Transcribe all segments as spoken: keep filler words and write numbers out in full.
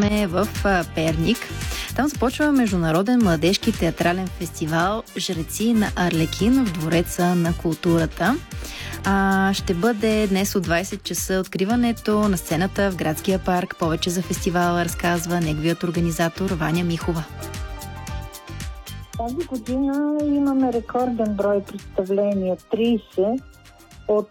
сме в Перник. Там започва международен младежки театрален фестивал Жреци на Арлекин в Двореца на културата. А, ще бъде днес от двайсет часа откриването на сцената в градския парк. Повече за фестивала разказва неговият организатор Ваня Михова. Тази година имаме рекорден брой представления, трийсет от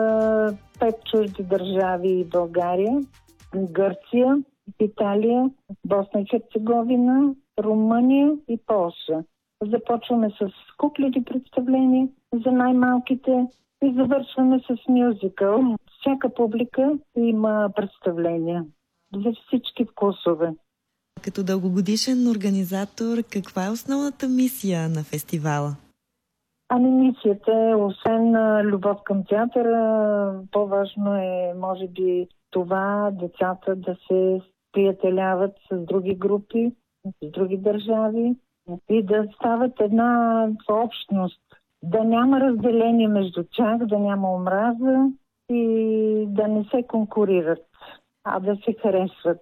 пет чужди държави и България, Гърция, Италия, Босна и Херцеговина, Румъния и Полша. Започваме с куклени представления за най-малките и завършваме с мюзикъл. Всяка публика има представления за всички вкусове. Като дългогодишен организатор, каква е основната мисия на фестивала? Ами мисията е, освен любов към театъра, по-важно е, може би, това децата да се приятеляват с други групи, с други държави и да стават една общност. Да няма разделение между тях, да няма омраза и да не се конкурират, а да се харесват.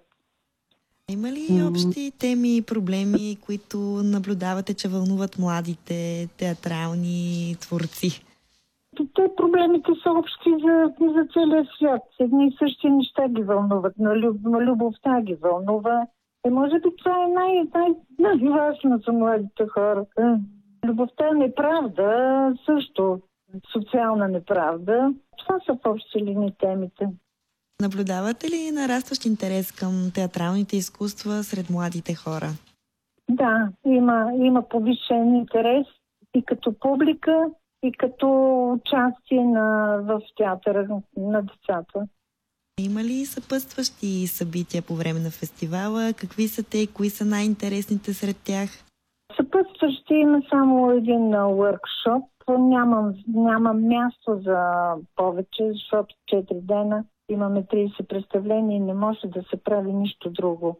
Има ли общи теми и проблеми, които наблюдавате, че вълнуват младите театрални творци? Те проблемите са общи за, за целия свят. Едни и същи неща ги вълнуват, но люб, любовта ги вълнува. И може би това е най, най, най-важно за младите хора. Любовта е неправда, също социална неправда. Това са в общи линии темите. Наблюдавате ли нарастващ интерес към театралните изкуства сред младите хора? Да, има, има повишен интерес и като публика, и като участие на, в театъра на децата. Има ли съпътстващи събития по време на фестивала? Какви са те и кои са най-интересните сред тях? Съпътстващи има само един уъркшоп. Няма, няма място за повече, защото четири дена имаме трийсет представления и не може да се прави нищо друго.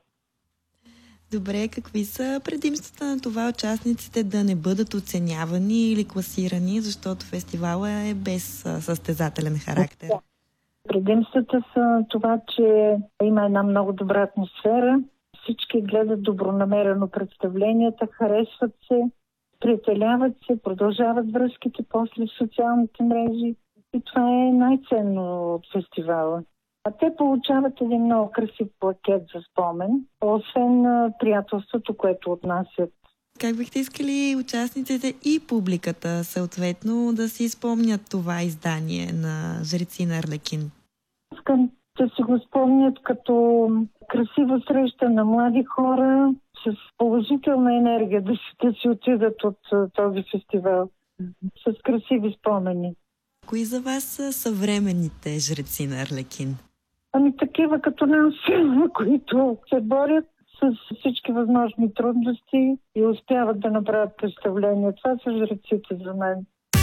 Добре, какви са предимствата на това участниците да не бъдат оценявани или класирани, защото фестивала е без състезателен характер? Да. Предимствата са това, че има една много добра атмосфера. Всички гледат добронамерено представленията, харесват се, приятеляват се, продължават връзките после в социалните мрежи. И това е най-ценно от фестивала. А те получават един много красив плакет за спомен, освен приятелството, което отнасят. Как бихте искали участниците и публиката съответно да си спомнят това издание на Жреци на Арлекин? Искам да си го спомнят като красива среща на млади хора с положителна енергия, да си, да си отидат от този фестивал с красиви спомени. Кои за вас са съвременните жреци на Арлекин? Ами такива като нас, които се борят с всички възможни трудности и успяват да направят представление. Това са жреците за мен.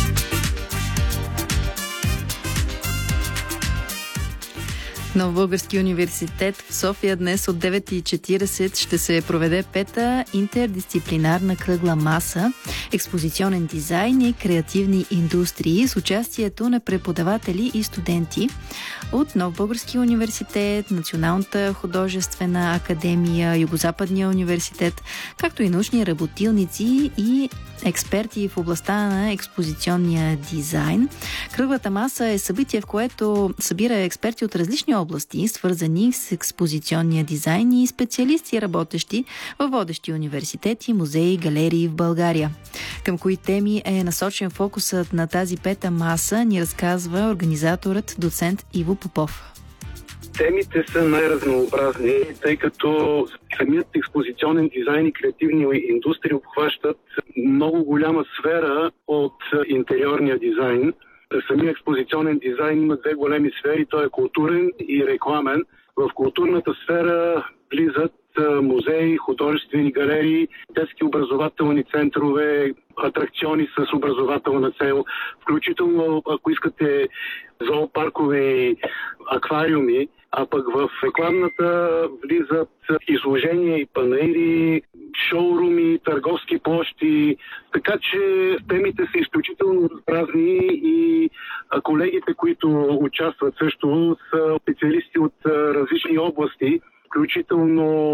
Нов български университет в София днес от девет и четирийсет ще се проведе пета интердисциплинарна кръгла маса, експозиционен дизайн и креативни индустрии с участието на преподаватели и студенти от Нов български университет, Националната художествена академия, Югозападния университет, както и научни работилници и експерти в областта на експозиционния дизайн. Кръглата маса е събитие, в което събира експерти от различни области, свързани с експозиционния дизайн и специалисти, работещи в водещи университети, музеи, галерии в България. Към кои теми е насочен фокусът на тази пета маса, ни разказва организаторът доцент Иво Попов. Темите са най-разнообразни, тъй като самият експозиционен дизайн и креативни индустрии обхващат много голяма сфера от интериорния дизайн. Самият експозиционен дизайн има две големи сфери, той е културен и рекламен. В културната сфера влизат музеи, художествени галерии, детски образователни центрове, атракциони с образователна цел, включително, ако искате, зоопаркове и аквариуми, а пък в рекламната влизат изложения и панаири, шоуруми, търговски площи, така че темите са изключително разни и колегите, които участват също, са специалисти от различни области, включително